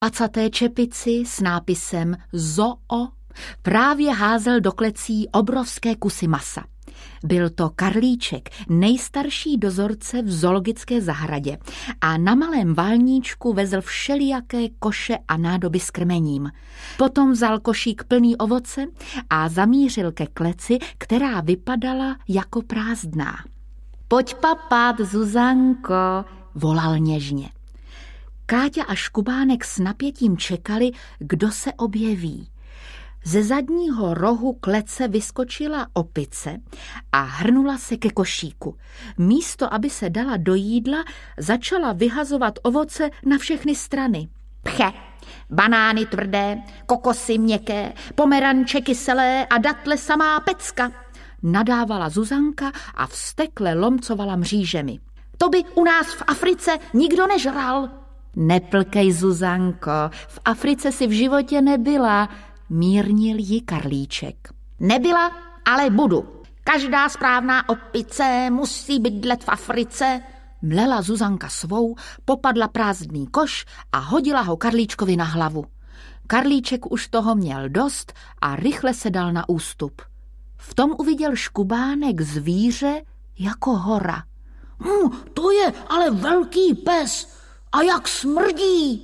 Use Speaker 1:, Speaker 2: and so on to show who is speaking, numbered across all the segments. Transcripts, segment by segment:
Speaker 1: pacaté čepici s nápisem Zoo právě házel do klecí obrovské kusy masa. Byl to Karlíček, nejstarší dozorce v zoologické zahradě, a na malém válníčku vezl všelijaké koše a nádoby s krmením. Potom vzal košík plný ovoce a zamířil ke kleci, která vypadala jako prázdná. Pojď papat, Zuzanko, volal něžně. Káťa a Škubánek s napětím čekali, kdo se objeví. Ze zadního rohu klece vyskočila opice a hrnula se ke košíku. Místo, aby se dala do jídla, začala vyhazovat ovoce na všechny strany. Pche, banány tvrdé, kokosy měkké, pomeranče kyselé a datle samá pecka, nadávala Zuzanka a vztekle lomcovala mřížemi. To by u nás v Africe nikdo nežral. Neplkej, Zuzanko, v Africe si v životě nebyla, mírnil ji Karlíček. Nebyla, ale budu. Každá správná opice musí bydlet v Africe. Mlela Zuzanka svou, popadla prázdný koš a hodila ho Karlíčkovi na hlavu. Karlíček už toho měl dost a rychle se dal na ústup. V tom uviděl Škubánek zvíře jako hora. To je ale velký pes a jak smrdí.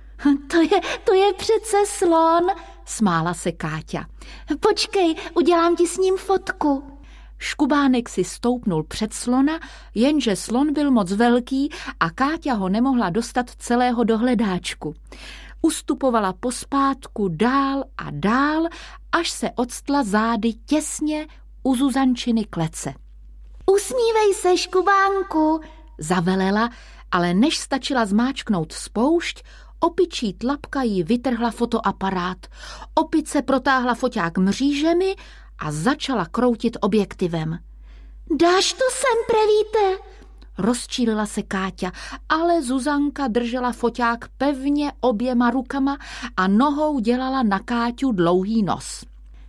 Speaker 1: To je přece slon, smála se Káťa. Počkej, udělám ti s ním fotku. Škubánek si stoupnul před slona, jenže slon byl moc velký a Káťa ho nemohla dostat celého do hledáčku. Ustupovala pospátku dál a dál, až se octla zády těsně u Zuzančiny klece. Usmívej se, Škubánku, zavelela, ale než stačila zmáčknout spoušť, opičí tlapka jí vytrhla fotoaparát. Opice protáhla foťák mřížemi a začala kroutit objektivem. Dáš to sem, prevíte? Rozčílila se Káťa, ale Zuzanka držela foťák pevně oběma rukama a nohou dělala na Káťu dlouhý nos.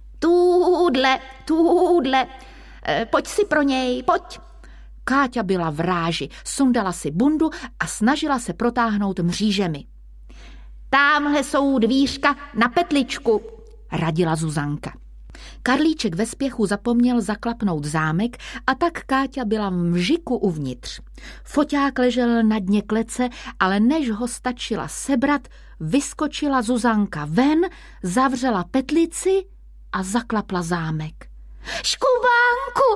Speaker 1: Tůdle, pojď si pro něj, pojď. Káťa byla v ráži, sundala si bundu a snažila se protáhnout mřížemi. Támhle jsou dvířka na petličku, radila Zuzanka. Karlíček ve spěchu zapomněl zaklapnout zámek a tak Káťa byla v mžiku uvnitř. Foťák ležel na dně klece, ale než ho stačila sebrat, vyskočila Zuzanka ven, zavřela petlici a zaklapla zámek. Škubánku,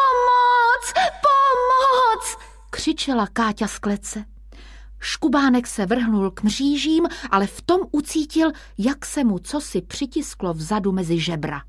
Speaker 1: pomoc, křičela Káťa z klece. Škubánek se vrhnul k mřížím, ale v tom ucítil, jak se mu cosi přitisklo vzadu mezi žebra.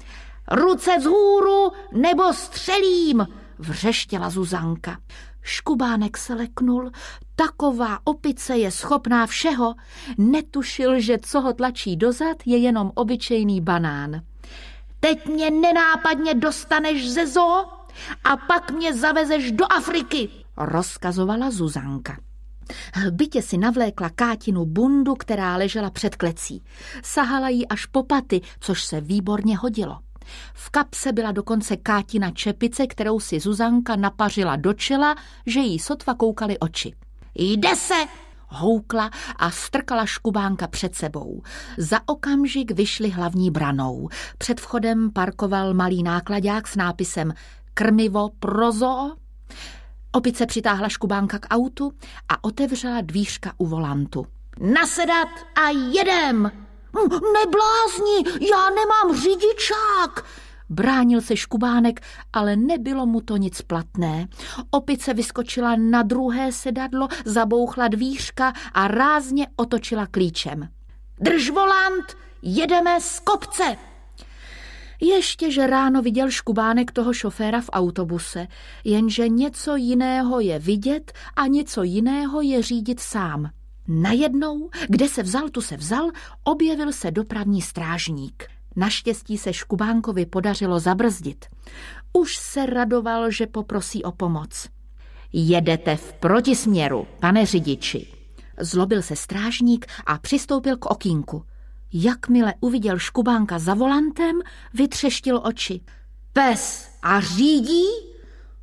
Speaker 1: Ruce vzhůru, nebo střelím, vřeštěla Zuzanka. Škubánek se leknul, taková opice je schopná všeho. Netušil, že co ho tlačí dozad, je jenom obyčejný banán. Teď mě nenápadně dostaneš ze zoo a pak mě zavezeš do Afriky, rozkazovala Zuzanka. Hbitě si navlékla Kátinu bundu, která ležela před klecí. Sahala jí až po paty, což se výborně hodilo. V kapse byla dokonce Kátina čepice, kterou si Zuzanka napařila do čela, že jí sotva koukaly oči. Jde se, houkla a strkala Škubánka před sebou. Za okamžik vyšli hlavní branou. Před vchodem parkoval malý nákladák s nápisem Krmivo pro zoo. Opice přitáhla Škubánka k autu a otevřela dvířka u volantu. Nasedat a jedem! Neblázni, já nemám řidičák! Bránil se Škubánek, ale nebylo mu to nic platné. Opice vyskočila na druhé sedadlo, zabouchla dvířka a rázně otočila klíčem. Drž volant, jedeme z kopce! Ještě, že ráno viděl Škubánek toho šoféra v autobuse, jenže něco jiného je vidět a něco jiného je řídit sám. Najednou, kde se vzal, tu se vzal, objevil se dopravní strážník. Naštěstí se Škubánkovi podařilo zabrzdit. Už se radoval, že poprosí o pomoc. Jedete v protisměru, pane řidiči. Zlobil se strážník a přistoupil k okýnku. Jakmile uviděl Škubánka za volantem, vytřeštil oči. Pes a řídí?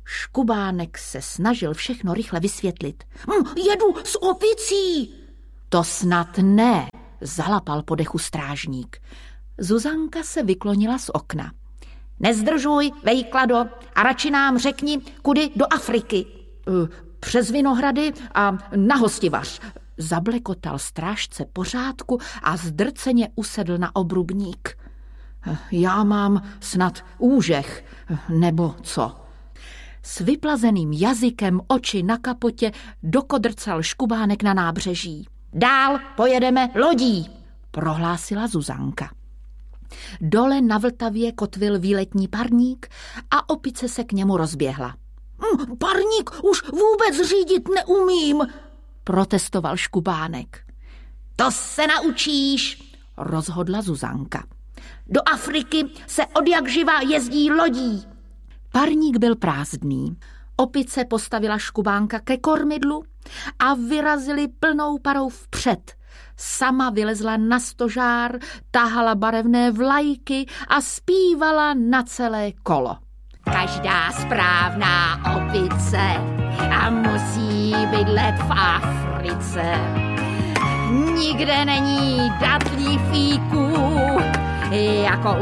Speaker 1: Škubánek se snažil všechno rychle vysvětlit. Jedu s opicí. To snad ne, zalapal po dechu strážník. Zuzanka se vyklonila z okna. Nezdržuj, vejklado, a radši nám řekni, kudy do Afriky. Přes Vinohrady a na Hostivař, zablekotal strážce pořádku a zdrceně usedl na obrubník. Já mám snad úžeh, nebo co? S vyplazeným jazykem, oči na kapotě, dokodrcal Škubánek na nábřeží. Dál pojedeme lodí, prohlásila Zuzanka. Dole na Vltavě kotvil výletní parník a opice se k němu rozběhla. Parník už vůbec řídit neumím, protestoval Škubánek. To se naučíš, rozhodla Zuzanka. Do Afriky se odjakživa jezdí lodí. Parník byl prázdný. Opice postavila Škubánka ke kormidlu a vyrazili plnou parou vpřed. Sama vylezla na stožár, tahala barevné vlajky a zpívala na celé kolo. Každá správná opice a musí bydlet v Africe. Nikde není datlí fíků jako